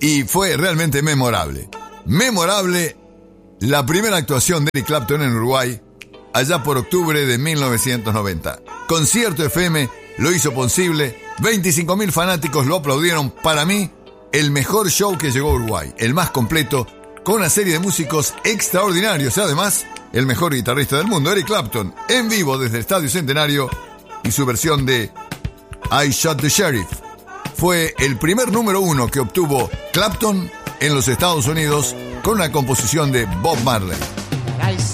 y fue realmente memorable. Memorable la primera actuación de Eric Clapton en Uruguay, allá por octubre de 1990. Concierto FM lo hizo posible, 25.000 fanáticos lo aplaudieron. Para mí, el mejor show que llegó a Uruguay, el más completo, con una serie de músicos extraordinarios. Además, el mejor guitarrista del mundo, Eric Clapton, en vivo desde el Estadio Centenario, y su versión de I Shot the Sheriff fue el primer número 1 que obtuvo Clapton en los Estados Unidos con una composición de Bob Marley.